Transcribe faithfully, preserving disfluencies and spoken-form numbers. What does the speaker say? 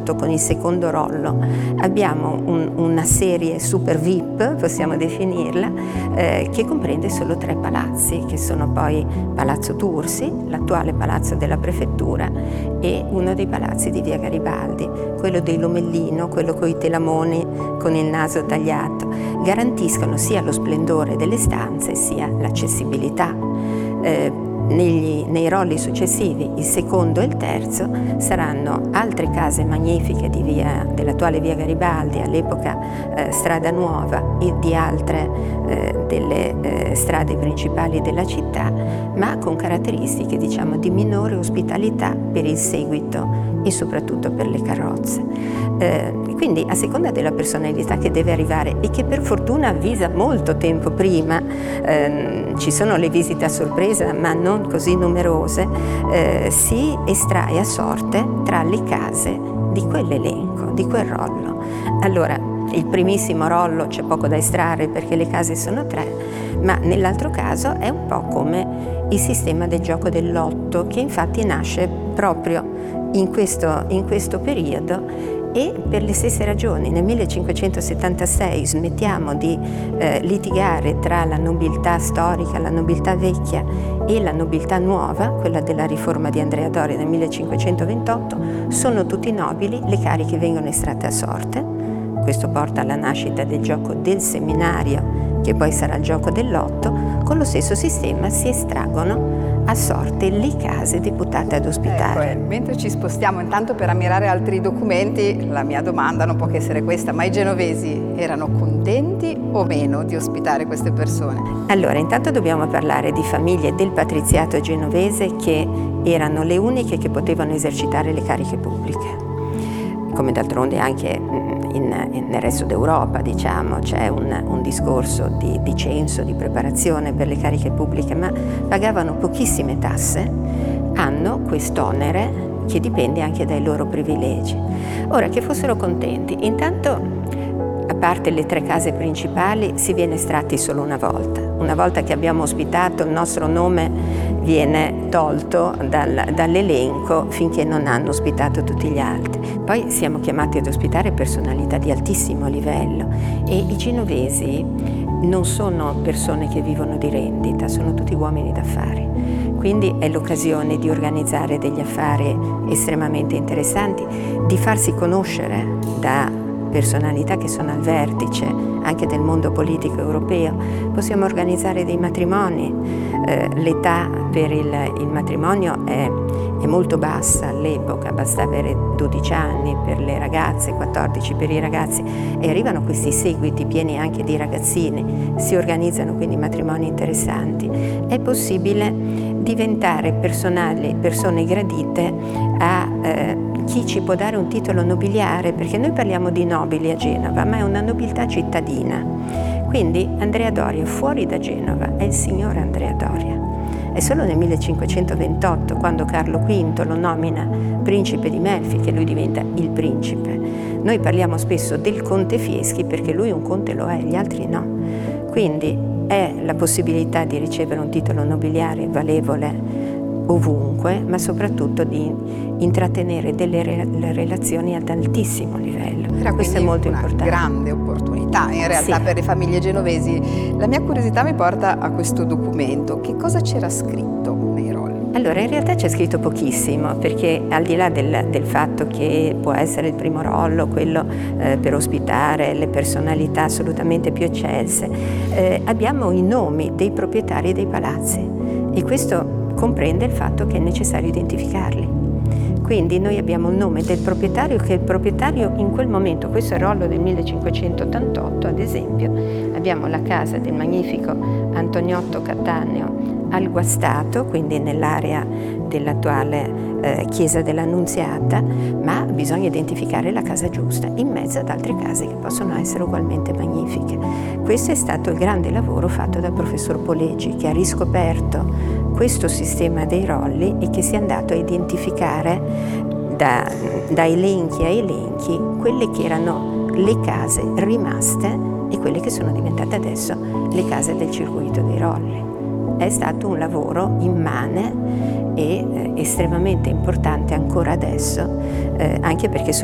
sotto, con il secondo rollo, abbiamo un, una serie super V I P, possiamo definirla, eh, che comprende solo tre palazzi, che sono poi Palazzo Tursi, l'attuale palazzo della prefettura, e uno dei palazzi di via Garibaldi, quello dei Lomellino, quello con i telamoni con il naso tagliato. Garantiscono sia lo splendore delle stanze sia l'accessibilità. Eh, negli, nei rolli successivi, il secondo e il terzo, saranno altre case magnifiche di via, dell'attuale via Garibaldi, all'epoca eh, strada nuova, e di altre eh, delle eh, strade principali della città, ma con caratteristiche, diciamo, di minore ospitalità per il seguito e soprattutto per le carrozze. Eh, quindi a seconda della personalità che deve arrivare e che per fortuna avvisa molto tempo prima, ehm, ci sono le visite a sorpresa ma non così numerose, eh, si estrae a sorte tra le case di quell'elenco, di quel rollo. Allora, il primissimo rollo c'è poco da estrarre perché le case sono tre, ma nell'altro caso è un po' come il sistema del gioco del lotto, che infatti nasce proprio in questo, in questo periodo, e per le stesse ragioni. Nel millecinquecentosettantasei smettiamo di eh, litigare tra la nobiltà storica, la nobiltà vecchia e la nobiltà nuova, quella della riforma di Andrea Doria del millecinquecentoventotto, sono tutti nobili, le cariche vengono estratte a sorte. Questo porta alla nascita del gioco del seminario, che poi sarà il gioco del lotto. Con lo stesso sistema si estraggono a sorte le case deputate ad ospitare. Ecco, eh, mentre ci spostiamo intanto per ammirare altri documenti, la mia domanda non può che essere questa: ma i genovesi erano contenti o meno di ospitare queste persone? Allora, intanto dobbiamo parlare di famiglie del patriziato genovese che erano le uniche che potevano esercitare le cariche pubbliche, come d'altronde anche In, in, nel resto d'Europa, diciamo, c'è un, un discorso di, di censo, di preparazione per le cariche pubbliche, ma pagavano pochissime tasse, hanno quest'onere che dipende anche dai loro privilegi. Ora, che fossero contenti, intanto, a parte le tre case principali, si viene estratti solo una volta. Una volta che abbiamo ospitato, il nostro nome viene tolto dal, dall'elenco finché non hanno ospitato tutti gli altri. Poi siamo chiamati ad ospitare personalità di altissimo livello, e i genovesi non sono persone che vivono di rendita, sono tutti uomini d'affari. Quindi è l'occasione di organizzare degli affari estremamente interessanti, di farsi conoscere da personalità che sono al vertice anche del mondo politico europeo. Possiamo organizzare dei matrimoni, eh, l'età per il, il matrimonio è, è molto bassa all'epoca, basta avere dodici anni per le ragazze, quattordici per i ragazzi, e arrivano questi seguiti pieni anche di ragazzini, si organizzano quindi matrimoni interessanti. È possibile diventare personali, persone gradite a eh, chi ci può dare un titolo nobiliare, perché noi parliamo di nobili a Genova, ma è una nobiltà cittadina. Quindi Andrea Doria fuori da Genova è il signor Andrea Doria. È solo nel millecinquecentoventotto, quando Carlo quinto lo nomina principe di Melfi, che lui diventa il principe. Noi parliamo spesso del conte Fieschi perché lui un conte lo è, gli altri no. Quindi è la possibilità di ricevere un titolo nobiliare valevole ovunque, ma soprattutto di intrattenere delle re- relazioni ad altissimo livello. Era Questo è molto una importante. Grande opportunità in realtà, sì, per le famiglie genovesi. La mia curiosità mi porta a questo documento. Che cosa c'era scritto nei rolli? Allora, in realtà c'è scritto pochissimo, perché al di là del, del fatto che può essere il primo rollo, quello eh, per ospitare le personalità assolutamente più eccelse, eh, abbiamo i nomi dei proprietari dei palazzi, e questo comprende il fatto che è necessario identificarli. Quindi noi abbiamo il nome del proprietario, che è il proprietario in quel momento. Questo è il rollo del millecinquecentottantotto, ad esempio. Abbiamo la casa del magnifico Antoniotto Cattaneo al Guastato, quindi nell'area dell'attuale eh, chiesa dell'Annunziata, ma bisogna identificare la casa giusta in mezzo ad altre case che possono essere ugualmente magnifiche. Questo è stato il grande lavoro fatto dal professor Poleggi, che ha riscoperto questo sistema dei rolli e che si è andato a identificare da, da elenchi a elenchi quelle che erano le case rimaste e quelle che sono diventate adesso le case del circuito dei rolli. È stato un lavoro immane e eh, estremamente importante ancora adesso, eh, anche perché